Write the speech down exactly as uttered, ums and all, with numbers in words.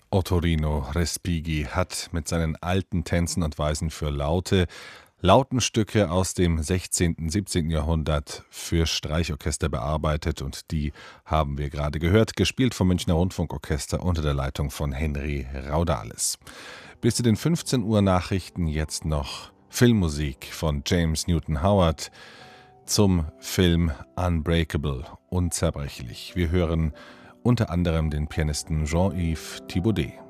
Ottorino Respighi hat mit seinen alten Tänzen und Weisen für Laute Lautenstücke aus dem sechzehnten., siebzehnten. Jahrhundert für Streichorchester bearbeitet, und die haben wir gerade gehört, gespielt vom Münchner Rundfunkorchester unter der Leitung von Henry Raudales. Bis zu den fünfzehn Uhr Nachrichten jetzt noch Filmmusik von James Newton Howard zum Film Unbreakable, unzerbrechlich. Wir hören unter anderem den Pianisten Jean-Yves Thibaudet.